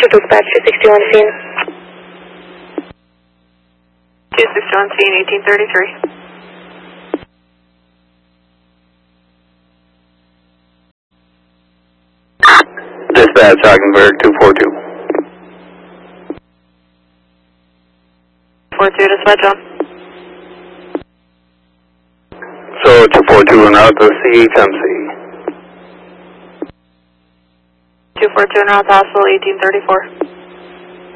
dispatch 260 on scene. 260 on scene, 1833. Dispatch, Hockenberg 242. 42, dispatch on. So 242 en route to CHMC. 242 en route to hospital, 1834.